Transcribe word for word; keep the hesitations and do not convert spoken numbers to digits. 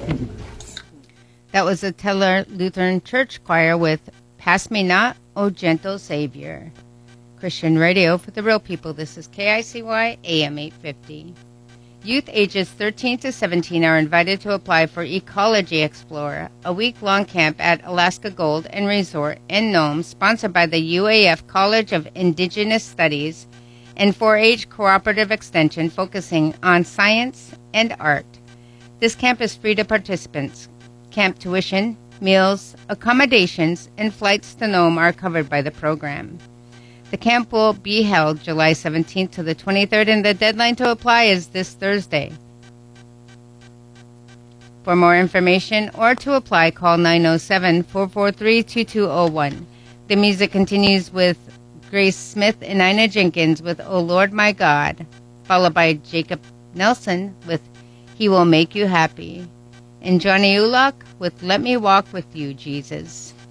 That was the Teller Lutheran Church Choir with Pass Me Not, O Gentle Savior. Christian radio for the real people. This is K I C Y A M eight fifty. Youth ages thirteen to seventeen are invited to apply for Ecology Explorer, a week-long camp at Alaska Gold and Resort in Nome, sponsored by the U A F College of Indigenous Studies and four H Cooperative Extension, focusing on science and art. This camp is free to participants. Camp tuition, meals, accommodations, and flights to Nome are covered by the program. The camp will be held July seventeenth to the twenty-third, and the deadline to apply is this Thursday. For more information or to apply, call nine oh seven, four four three, two two oh one. The music continues with Grace Smith and Ina Jenkins with O Lord My God, followed by Jacob Nelson with He Will Make You Happy, and Johnny Ulach with Let Me Walk With You, Jesus.